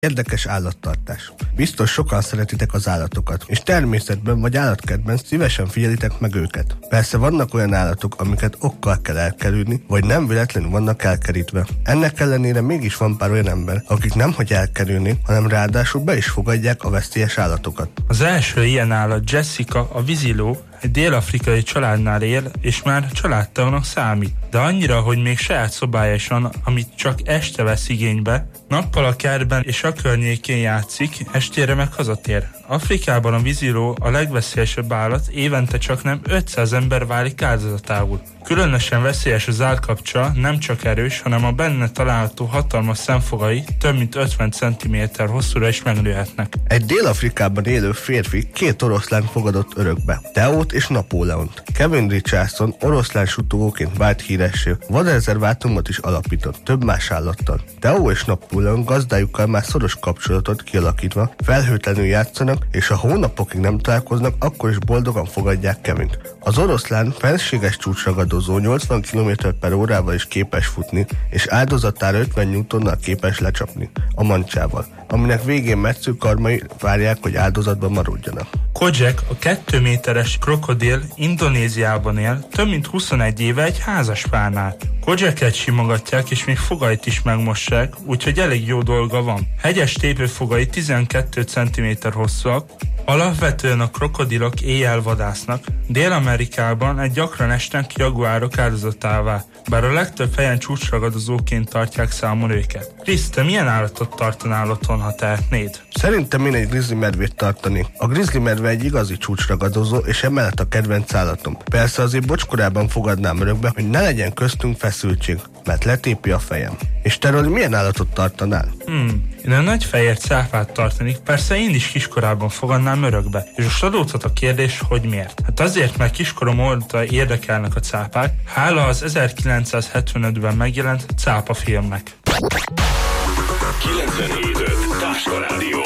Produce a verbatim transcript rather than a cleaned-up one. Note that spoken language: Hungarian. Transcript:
Érdekes állattartás. Biztos sokan szeretitek az állatokat, és természetben vagy állatkertben szívesen figyelitek meg őket. Persze vannak olyan állatok, amiket okkal kell elkerülni, vagy nem véletlenül vannak elkerítve. Ennek ellenére mégis van pár olyan ember, akik nem hogy elkerülni, hanem ráadásul be is fogadják a veszélyes állatokat. Az első ilyen állat Jessica, a víziló, egy dél-afrikai családnál él, és már családtagnak számít. De annyira, hogy még saját szobája is van, amit csak este vesz igénybe, nappal a kertben és a környékén játszik, estére meg hazatér. Afrikában a víziló a legveszélyesebb állat, évente csak nem ötszáz ember válik áldozatául. Különösen veszélyes az állkapcsa, nem csak erős, hanem a benne található hatalmas szemfogai több mint ötven centiméter hosszúra is megnőhetnek. Egy Dél-Afrikában élő férfi két oroszlánt fogadott örökbe, Teót és Napóleont. Kevin Richardson oroszlán suttogóként vált híressé, vadrezervátumot is alapított több más állattal. Teó és Napóleon gazdájukkal már szoros kapcsolatot kialakítva felhőtlenül játszanak, és ha hónapokig nem találkoznak, akkor is boldogan fogadják Kevint. Az oroszlán felséges csúcsragadozó nyolcvan kilométer per órával is képes futni, és áldozatára ötven newtonnal képes lecsapni, a mancsával, aminek végén metsző karmai várják, hogy áldozatban maradjanak. Kojak, a kettő méteres krokodil Indonéziában él, több mint huszonegy éve egy házaspárnál. Kojaket simogatják, és még fogait is megmossák, úgyhogy elég jó dolga van. Hegyes tépőfogai tizenkét centiméter hosszúak, alapvetően a krokodilok éjjel vadásznak, Dél-Amerikában egy gyakran esnek jaguárok áldozatává, bár a legtöbb helyen csúcsragadozóként tartják számon őket. Krisz, te milyen állatot tartanál otthon, ha tehetnéd? Szerintem én egy grizzly medvét tartani. A grizzly medve egy igazi csúcsragadozó, és emellett a kedvenc állatom. Persze azért bocskorában fogadnám örökbe, hogy ne legyen köztünk feszültség, mert letépi a fejem. És te Roli, milyen állatot tartanál? Hmm, én a nagy fehér cápát tartanék, persze én is kiskorában fogadnám örökbe. És most adódhat a kérdés, hogy miért? Hát azért, mert kiskorom óta érdekelnek a cápák, hála az ezerkilencszázhetvenötben megjelent Cápa filmnek. kilencvenhét öt Táska Rádió.